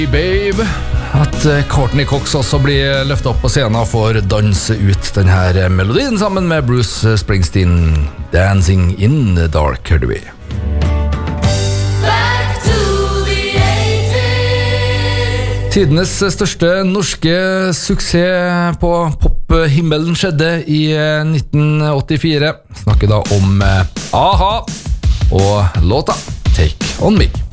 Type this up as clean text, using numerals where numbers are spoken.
Babe, at Courtney Cox også blir løftet opp på scenen for å danse ut denne melodien sammen med Bruce Springsteen. Dancing in the Dark, hørte vi. Tidenes største norske suksess på pophimmelen skjedde i 1984. Snakker da om A-ha og låta Take On Me.